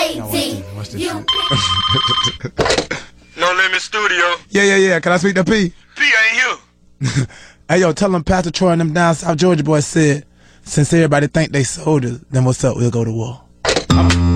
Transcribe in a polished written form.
Watch this shit. No Limit Studio. Yeah. Can I speak to P? P ain't here. Hey, yo, tell them Pastor Troy and them down South Georgia boys said, since everybody think they soldiers, then what's up? We'll go to war.